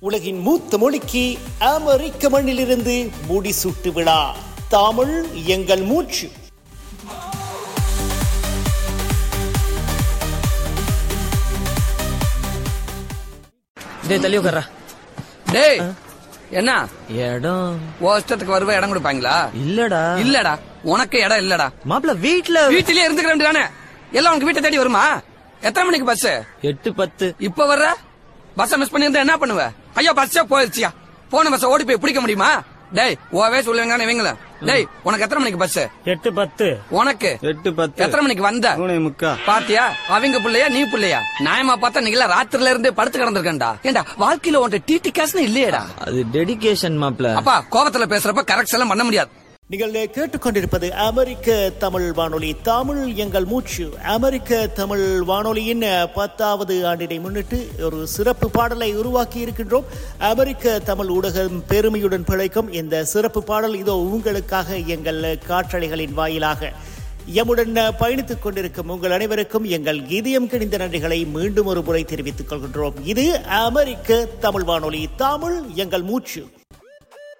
உலகின் மூத்த மொழிக்கு அமெரிக்க மண்ணிலிருந்து முடிசூட்டு விழா. தமிழ் எங்கள் மூச்சு. டேய் தள்ளி உட்கார்றா. டேய் என்ன இடம் இஷ்டத்துக்கு வருவ இடம் கொடுப்பாங்களா? இல்லடா உனக்கு இடம் இல்லடா. மாப்பிள்ள வீட்டிலேயே இருந்துக்க வேண்டியதானே. எல்லாம் உனக்கு வீட்டை தேடி வருமா? எத்தனை மணிக்கு பஸ்? 8:10. இப்ப வர்ற பஸ் மிஸ் பண்ணிருந்தா என்ன பண்ணுவ? ஐயோ பஸ்ஸே போயிருச்சியா. போன பஸ் ஓடி போய் பிடிக்க முடியுமா? டேய் ஓவே சொல்லுவாங்க இவங்கள. டேய் உனக்கு எத்தனை மணிக்கு பஸ்? 8:10. உனக்கு 8:10. எத்தனை மணிக்கு வந்த? 3:45. பாத்தியா அவங்க பிள்ளையா நீ பிள்ளையா? நியாயமா பார்த்தா நீங்களா ராத்திரில இருந்து படுத்து கிடந்திருக்கா. ஏண்டா வாழ்க்கையில உன்ட்ட டிடி காசுன்னு இல்லையடா. அது டெடிகேஷன் மாப்பிள்ள. அப்பா கோபத்துல பேசுறப்ப கரெக்ட் எல்லாம் பண்ண முடியாது. நீங்கள் கேட்டுக்கொண்டிருப்பது அமெரிக்க தமிழ் வானொலி, தமிழ் எங்கள் மூச்சு. அமெரிக்க தமிழ் வானொலியின் 10வது ஆண்டினை முன்னிட்டு ஒரு சிறப்பு பாடலை உருவாக்கி இருக்கின்றோம். அமெரிக்க தமிழ் ஊடகம் பெருமையுடன் பிழைக்கும் இந்த சிறப்பு பாடல் இதோ உங்களுக்காக எங்கள் காற்றலைகளின் வாயிலாக. எம்முடன் பயணித்துக் கொண்டிருக்கும் உங்கள் அனைவருக்கும் எங்கள் இதயம் கிணிந்த நன்றிகளை மீண்டும் ஒரு முறை தெரிவித்துக் கொள்கின்றோம். இது அமெரிக்க தமிழ் வானொலி, தமிழ் எங்கள் மூச்சு.